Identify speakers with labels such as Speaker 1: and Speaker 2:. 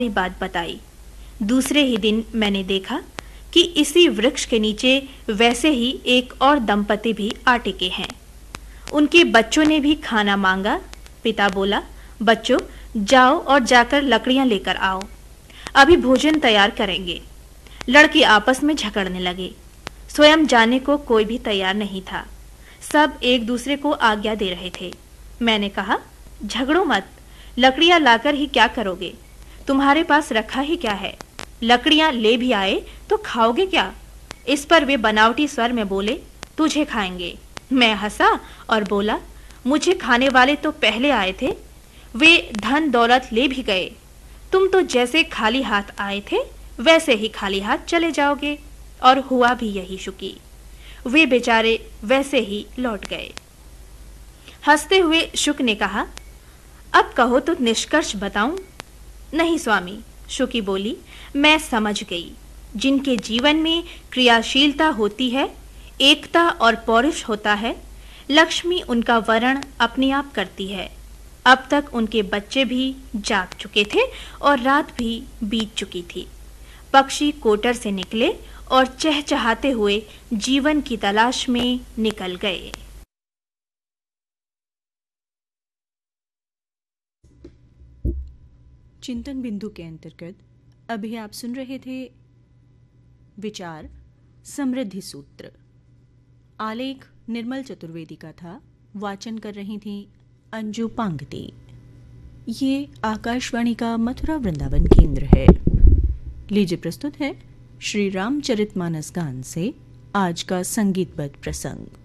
Speaker 1: बात बताई। दूसरे ही दिन मैंने देखा कि इसी वृक्ष के नीचे वैसे ही एक और दंपति भी आ टिके हैं। उनके बच्चों ने भी खाना मांगा। पिता बोला, बच्चों जाओ और जाकर लकड़ियां लेकर आओ, अभी भोजन तैयार करेंगे। लड़के आपस में झगड़ने लगे। स्वयं जाने को कोई भी तैयार नहीं था। सब एक दूसरे को आज्ञा दे रहे थे। मैंने कहा, झगड़ो मत, लकड़ियां लाकर ही क्या करोगे? तुम्हारे पास रखा ही क्या है? लकड़ियां ले भी आए तो खाओगे क्या? इस पर वे बनावटी स्वर में बोले, तुझे खाएंगे। मैं हंसा और बोला, मुझे खाने वाले तो पहले आए थे, वे धन दौलत ले भी गए। तुम तो जैसे खाली हाथ आए थे वैसे ही खाली हाथ चले जाओगे। और हुआ भी यही शुकी। वे बेचारे वैसे ही लौट गए। हंसते हुए शुक ने कहा, अब कहो तो निष्कर्ष बताऊं? नहीं स्वामी, शुकी बोली, मैं समझ गई। जिनके जीवन में क्रियाशीलता होती है, एकता और पौरुष होता है, लक्ष्मी उनका वरण अपने आप करती है। अब तक उनके बच्चे भी जाग चुके थे और रात भी बीत चुकी थी। पक्षी कोटर से निकले और चहचहाते हुए जीवन की तलाश में निकल गए।
Speaker 2: चिंतन बिंदु के अंतर्गत अभी आप सुन रहे थे विचार समृद्धि सूत्र। आलेख निर्मल चतुर्वेदी का था। वाचन कर रही थी अंजू पांगती। ये आकाशवाणी का मथुरा वृंदावन केंद्र है। लीजिए प्रस्तुत है श्री रामचरितमानस गान से आज का संगीतबद्ध प्रसंग।